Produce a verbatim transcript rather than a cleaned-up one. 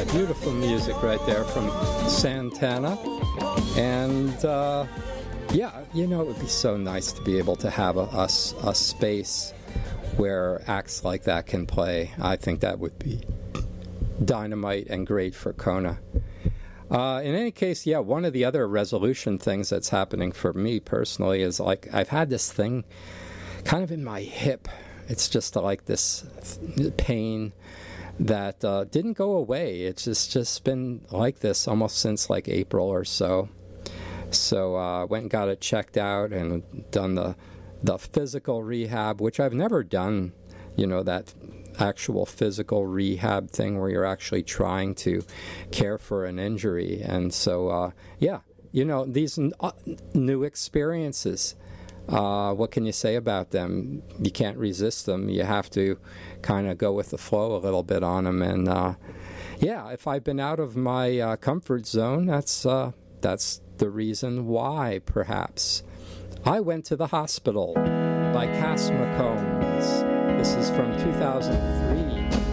beautiful music right there from Santana. And uh, yeah, you know, it would be so nice to be able to have a, a, a space where acts like that can play. I think that would be dynamite and great for Kona. Uh, in any case, yeah, one of the other resolution things that's happening for me personally is like I've had this thing kind of in my hip. It's just like this pain that uh, didn't go away. It's just, just been like this almost since like April or so. So I uh, went and got it checked out and done the the physical rehab, which I've never done, you know, that actual physical rehab thing where you're actually trying to care for an injury. And so, uh, yeah, you know, these n- uh, new experiences, uh, what can you say about them? You can't resist them. You have to kind of go with the flow a little bit on them. And, uh, yeah, if I've been out of my uh, comfort zone, that's uh, that's the reason why, perhaps. I Went to the Hospital by Cass McCombs. This is from two thousand three.